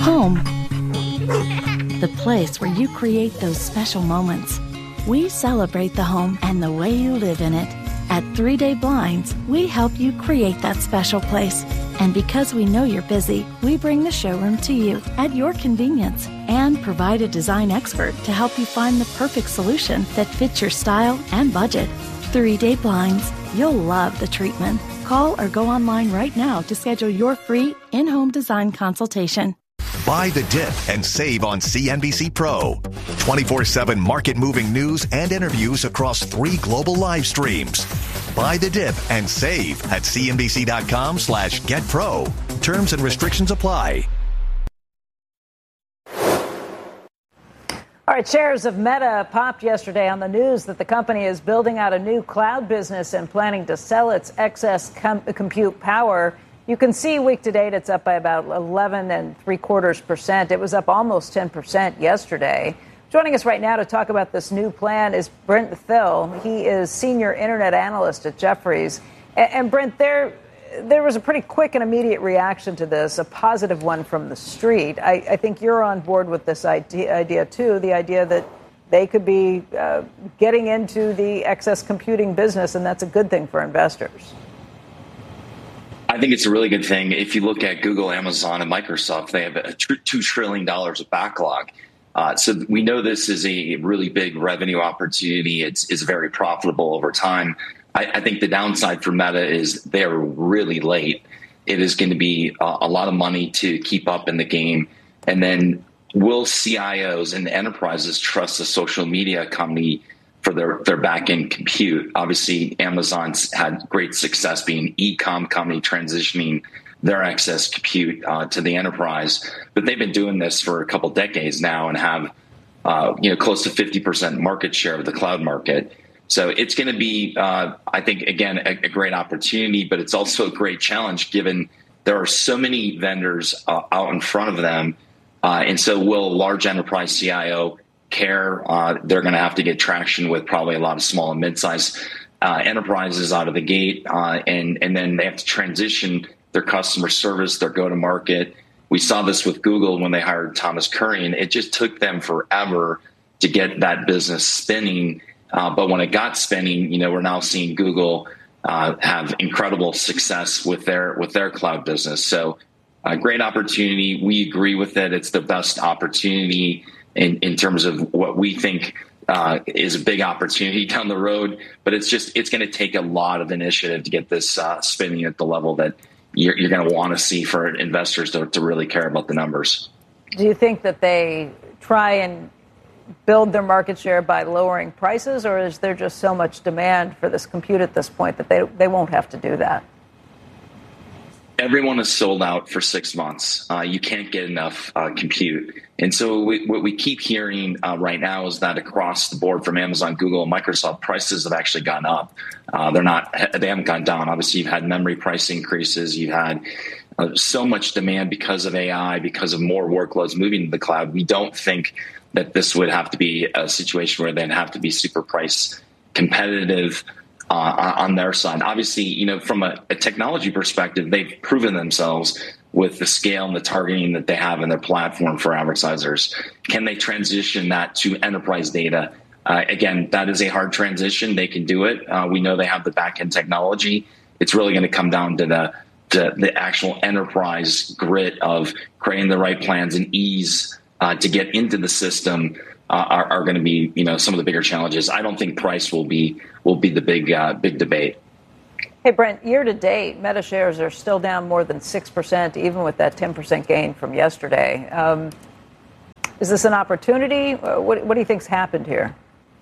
Home, the place where you create those special moments. We celebrate the home and the way you live in it. At 3 Day Blinds, we help you create that special place. And because we know you're busy, we bring the showroom to you at your convenience and provide a design expert to help you find the perfect solution that fits your style and budget. 3 Day Blinds. You'll love the treatment. Call or go online right now to schedule your free in-home design consultation. Buy the dip and save on CNBC Pro. 24/7 market-moving news and interviews across 3 global live streams. Buy the dip and save at cnbc.com/getpro. Terms and restrictions apply. All right, shares of Meta popped yesterday on the news that the company is building out a new cloud business and planning to sell its excess compute power. You can see week to date it's up by about 11.75%. It was up almost 10% yesterday. Joining us right now to talk about this new plan is Brent Thill. He is senior internet analyst at Jefferies. And Brent, there was a pretty quick and immediate reaction to this, a positive one from the street. I think you're on board with this idea too, the idea that they could be getting into the excess computing business, and that's a good thing for investors. I think it's a really good thing. If you look at Google, Amazon, and Microsoft, they have $2 trillion of backlog. So we know this is a really big revenue opportunity. It's very profitable over time. I think the downside for Meta is they're really late. It is going to be a lot of money to keep up in the game. And then will CIOs and enterprises trust a social media company for their back-end compute? Obviously, Amazon's had great success being an e-com company transitioning their excess compute to the enterprise. But they've been doing this for a couple decades now and have close to 50% market share of the cloud market. So it's going to be, I think, again, a great opportunity, but it's also a great challenge given there are so many vendors out in front of them. And so will a large enterprise CIO care? They're going to have to get traction with probably a lot of small and mid-sized enterprises out of the gate. And then they have to transition their customer service, their go-to-market. We saw this with Google when they hired Thomas Kurian. It just took them forever to get that business spinning. But when it got spinning, we're now seeing Google have incredible success with their cloud business. So a great opportunity. We agree with it. It's the best opportunity in terms of what we think is a big opportunity down the road. But it's going to take a lot of initiative to get this spinning at the level that you're going to want to see for investors to really care about the numbers. Do you think that they try and build their market share by lowering prices, or is there just so much demand for this compute at this point that they won't have to do that? Everyone is sold out for 6 months. You can't get enough compute. And so what we keep hearing right now is that across the board from Amazon, Google, and Microsoft, prices have actually gone up. They haven't gone down. Obviously, you've had memory price increases. You've had so much demand because of AI, because of more workloads moving to the cloud. We don't think that this would have to be a situation where they'd have to be super price competitive on their side. Obviously, from a technology perspective, they've proven themselves with the scale and the targeting that they have in their platform for advertisers. Can they transition that to enterprise data? Again, that is a hard transition. They can do it. We know they have the back-end technology. It's really going to come down to the actual enterprise grit of creating the right plans and ease to get into the system are going to be, some of the bigger challenges. I don't think price will be the big debate. Hey, Brent, year to date, Meta shares are still down more than 6%, even with that 10% gain from yesterday. Is this an opportunity? What do you think's happened here?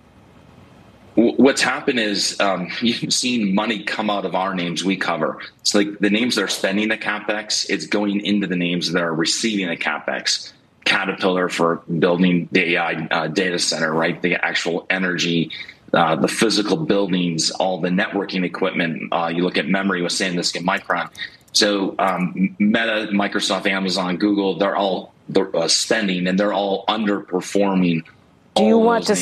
What's happened is you've seen money come out of our names we cover. It's like the names that are spending the CapEx, it's going into the names that are receiving the CapEx. Caterpillar for building the AI data center, right? The actual energy, the physical buildings, all the networking equipment. You look at memory with SanDisk and Micron. So Meta, Microsoft, Amazon, Google, they're all spending and they're all underperforming. Do you want to